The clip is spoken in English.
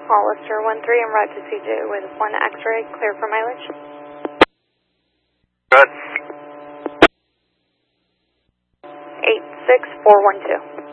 Hollister 13 en route to CJ with 1 X-ray, clear for mileage. Good. 86412.